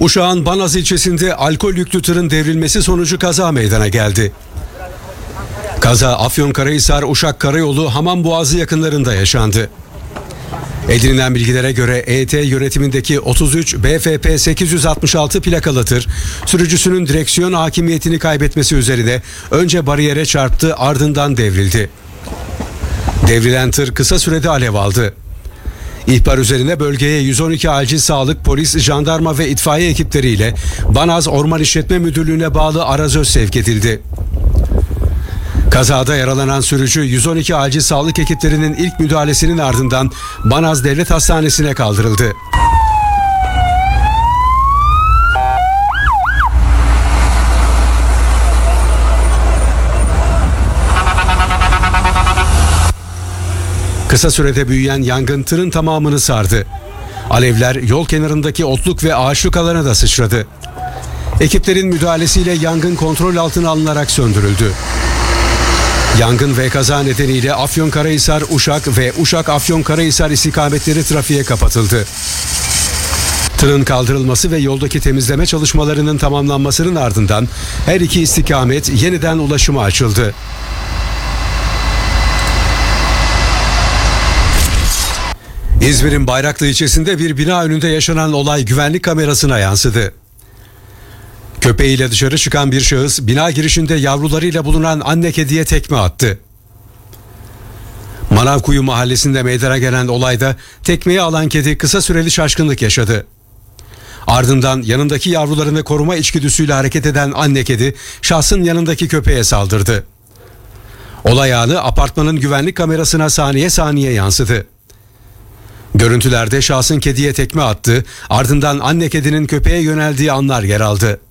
Uşak'ın Banaz ilçesinde alkol yüklü tırın devrilmesi sonucu kaza meydana geldi. Kaza Afyonkarahisar Uşak Karayolu Hamamboğazı yakınlarında yaşandı. Edinilen bilgilere göre EYT yönetimindeki 33 BFP 866 plakalı tır sürücüsünün direksiyon hakimiyetini kaybetmesi üzerine önce bariyere çarptı, ardından devrildi. Devrilen tır kısa sürede alev aldı. İhbar üzerine bölgeye 112 acil sağlık, polis, jandarma ve itfaiye ekipleriyle Banaz Orman İşletme Müdürlüğü'ne bağlı arazöz sevk edildi. Kazada yaralanan sürücü 112 acil sağlık ekiplerinin ilk müdahalesinin ardından Banaz Devlet Hastanesi'ne kaldırıldı. Kısa sürede büyüyen yangın tırın tamamını sardı. Alevler yol kenarındaki otluk ve ağaçlık alana da sıçradı. Ekiplerin müdahalesiyle yangın kontrol altına alınarak söndürüldü. Yangın ve kaza nedeniyle Afyonkarahisar Uşak ve Uşak Afyonkarahisar istikametleri trafiğe kapatıldı. Tırın kaldırılması ve yoldaki temizleme çalışmalarının tamamlanmasının ardından her iki istikamet yeniden ulaşıma açıldı. İzmir'in Bayraklı ilçesinde bir bina önünde yaşanan olay güvenlik kamerasına yansıdı. Köpeğiyle dışarı çıkan bir şahıs bina girişinde yavrularıyla bulunan anne kediye tekme attı. Manavkuyu mahallesinde meydana gelen olayda tekmeyi alan kedi kısa süreli şaşkınlık yaşadı. Ardından yanındaki yavrularını koruma içgüdüsüyle hareket eden anne kedi şahsın yanındaki köpeğe saldırdı. Olay anı apartmanın güvenlik kamerasına saniye saniye yansıdı. Görüntülerde şahsın kediye tekme attığı, ardından anne kedinin köpeğe yöneldiği anlar yer aldı.